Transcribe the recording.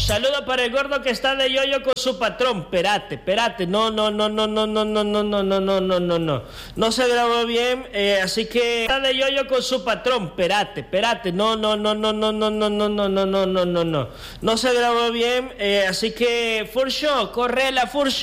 Saludo para el gordo que está de yoyo con su patrón. Espérate. No. No se grabó bien, así que está de yoyo con su patrón. Espérate. No. No se grabó bien, así que Furcio, corre la Furcio.